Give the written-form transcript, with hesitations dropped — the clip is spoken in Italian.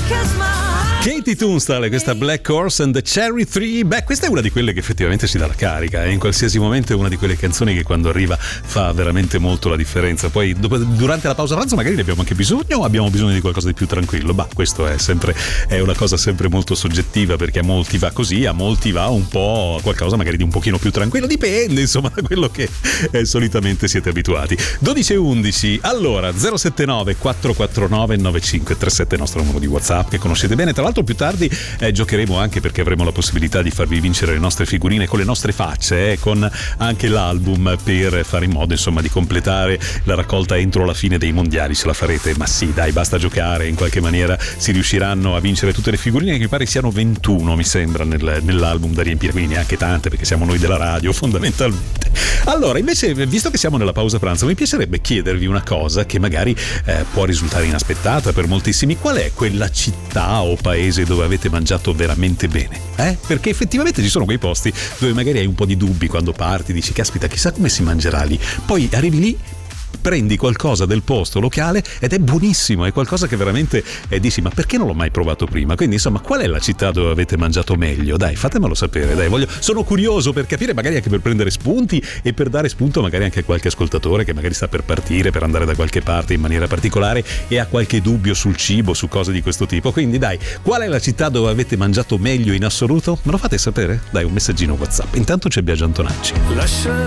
Katie Tunstall, questa Black Horse and the Cherry Tree. Beh, questa è una di quelle che effettivamente ci dà la carica, in qualsiasi momento è una di quelle canzoni che quando arriva fa veramente molto la differenza. Poi durante la pausa pranzo magari ne abbiamo anche bisogno o abbiamo bisogno di qualcosa di più tranquillo. Bah, questo è una cosa sempre molto soggettiva, perché a molti va così, a molti va un po' qualcosa magari di un pochino più tranquillo, dipende insomma da quello che solitamente siete abituati. 12:11. Allora 079 449 9537 il nostro numero di WhatsApp che conoscete bene. Tra l'altro più tardi giocheremo anche, perché avremo la possibilità di farvi vincere le nostre figurine con le nostre facce, con anche l'album, per fare in modo insomma di completare la raccolta entro la fine dei mondiali. Ce la farete? Ma sì, dai, basta giocare, in qualche maniera si riusciranno a vincere tutte le figurine, che mi pare siano 21 mi sembra nell'album da riempire, quindi neanche tante, perché siamo noi della radio fondamentalmente. Allora invece, visto che siamo nella pausa pranzo, mi piacerebbe chiedervi una cosa che magari può risultare inaspettata per moltissimi. Qual è quella città o paese dove avete mangiato veramente bene? Perché effettivamente ci sono quei posti dove magari hai un po' di dubbi quando parti, dici caspita, chissà come si mangerà lì, poi arrivi lì, prendi qualcosa del posto locale ed è buonissimo, è qualcosa che veramente dici ma perché non l'ho mai provato prima? Quindi insomma, qual è la città dove avete mangiato meglio? Dai, fatemelo sapere, dai, sono curioso per capire, magari anche per prendere spunti e per dare spunto magari anche a qualche ascoltatore che magari sta per partire, per andare da qualche parte in maniera particolare e ha qualche dubbio sul cibo, su cose di questo tipo. Quindi dai, qual è la città dove avete mangiato meglio in assoluto? Me lo fate sapere? Dai, un messaggino WhatsApp. Intanto c'è Biagio Antonacci.